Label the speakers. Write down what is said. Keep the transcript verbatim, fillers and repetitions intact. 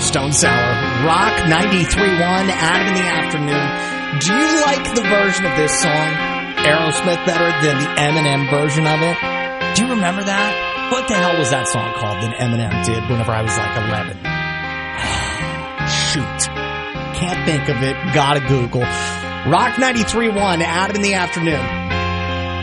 Speaker 1: Stone Sour. Rock ninety-three point one, Adam in the Afternoon. Do you like the version of this song, Aerosmith, better than the Eminem version of it? Do you remember that? What the hell was that song called that Eminem did whenever I was like eleven? Shoot. Can't think of it. Gotta Google. Rock ninety-three point one, Adam in the Afternoon.